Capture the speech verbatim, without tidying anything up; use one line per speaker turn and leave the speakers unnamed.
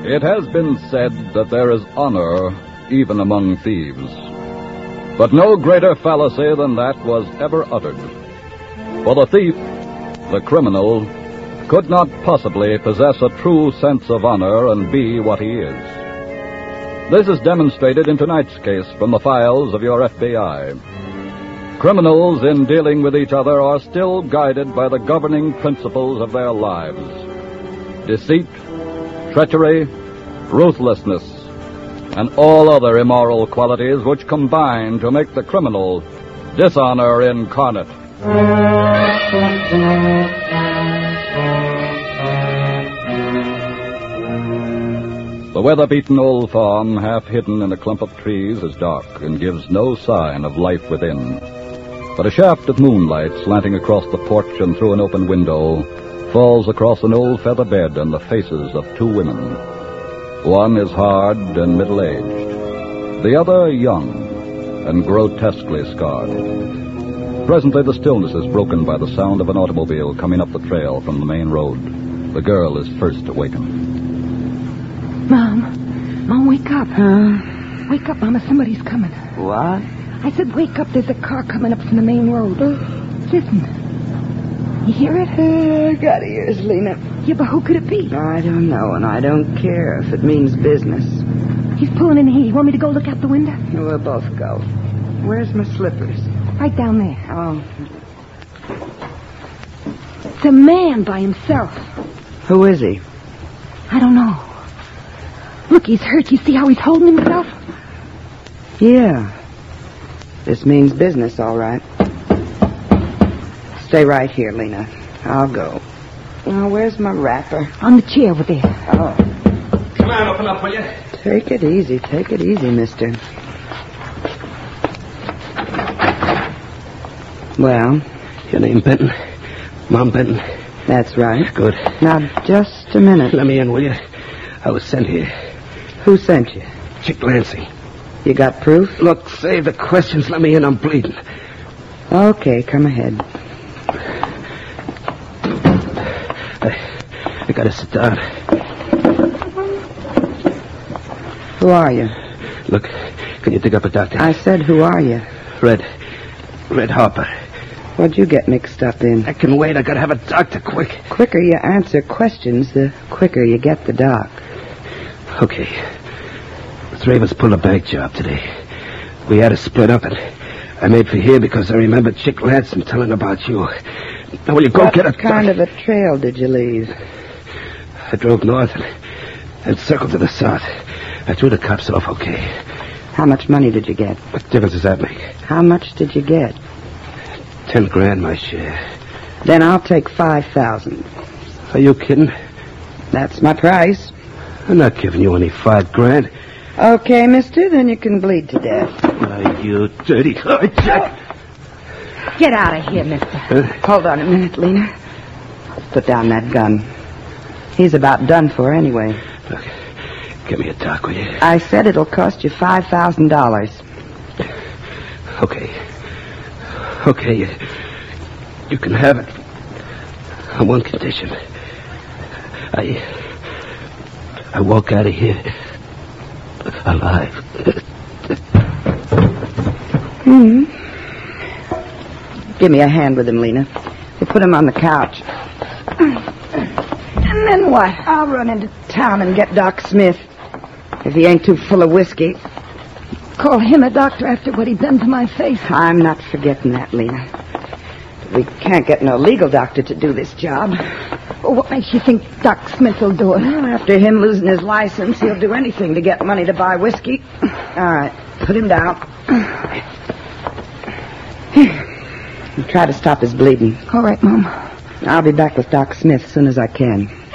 It has been said that there is honor even among thieves. But no greater fallacy than that was ever uttered. For the thief, the criminal, could not possibly possess a true sense of honor and be what he is. This is demonstrated in tonight's case from the files of your F B I. Criminals in dealing with each other are still guided by the governing principles of their lives: deceit, treachery, ruthlessness, and all other immoral qualities which combine to make the criminal dishonor incarnate. The weather-beaten old farm, half hidden in a clump of trees, is dark and gives no sign of life within. But a shaft of moonlight slanting across the porch and through an open window falls across an old feather bed and the faces of two women. One is hard and middle-aged, the other young and grotesquely scarred. Presently the stillness is broken by the sound of an automobile coming up the trail from the main road. The girl is first awakened.
Mom, Mom, wake up.
Huh?
Wake up, Mama, somebody's coming.
What?
I said wake up, there's a car coming up from the main road. Listen. You hear it?
Uh, I got ears, Lena.
Yeah, but who could it be?
I don't know, and I don't care if it means business.
He's pulling in here. You want me to go look out the window?
We'll both go. Where's my slippers?
Right down there.
Oh.
It's a man by himself.
Who is he?
I don't know. Look, he's hurt. You see how he's holding himself?
Yeah. This means business, all right. Stay right here, Lena. I'll go. Now, where's my wrapper?
On the chair over there.
Oh.
Come on, open up, will you?
Take it easy. Take it easy, mister. Well?
Your name Benton? Mom Benton?
That's right.
Good.
Now, just a minute.
Let me in, will you? I was sent here.
Who sent you?
Chick Lansing.
You got proof?
Look, save the questions. Let me in. I'm bleeding.
Okay, come ahead.
I, I gotta sit down.
Who are you?
Look, can you dig up a doctor?
I said, who are you?
Red. Red Harper.
What'd you get mixed up in?
I can wait. I gotta have a doctor quick.
Quicker you answer questions, the quicker you get the doc.
Okay. The three of us pulled a bank job today. We had to split up, and I made for here because I remembered Chick Lansing telling about you. Now, will you go
what
get a...
What kind of a trail did you leave?
I drove north and, and circled to the south. I threw the cops off okay.
How much money did you get?
What difference does that make?
How much did you get?
Ten grand, my share.
Then I'll take five thousand.
Are you kidding?
That's my price.
I'm not giving you any five grand.
Okay, mister, then you can bleed to death.
Oh, you dirty hijack.
Get out of here, mister.
Huh?
Hold on a minute, Lena. Put down that gun. He's about done for anyway.
Look, give me a doc, will you?
I said it'll cost you five thousand dollars.
Okay. Okay, you, you can have it. On one condition. I... I walk out of here alive.
Hmm. Give me a hand with him, Lena. We'll put him on the couch. And then what? I'll run into town and get Doc Smith. If he ain't too full of whiskey.
Call him a doctor after what he done to my face.
I'm not forgetting that, Lena. We can't get no legal doctor to do this job.
Well, what makes you think Doc Smith will do it?
Well, after him losing his license, he'll do anything to get money to buy whiskey. All right, put him down. Try to stop his bleeding.
All right, Mom.
I'll be back with Doc Smith as soon as I can.